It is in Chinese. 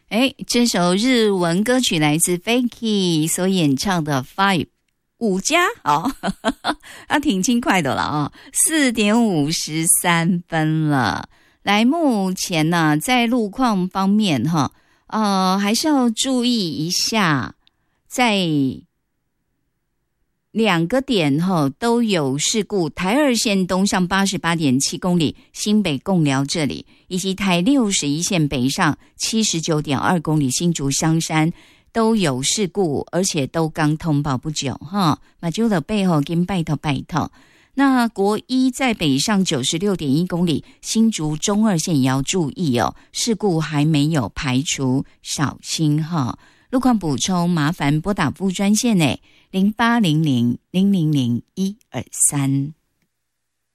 这首日文歌曲来自 Faky 所演唱的 5加它挺轻快的了4点53分了。来，目前呢在路况方面还是要注意一下，在2个点都有事故，台2线东上 88.7 公里新北贡寮这里，以及台61线北上 79.2 公里新竹香山都有事故，而且都刚通报不久马就的背后跟拜托。那国一在北上 96.1 公里新竹中2线也要注意事故还没有排除，小心路况补充麻烦拨打副专线0800 000 123。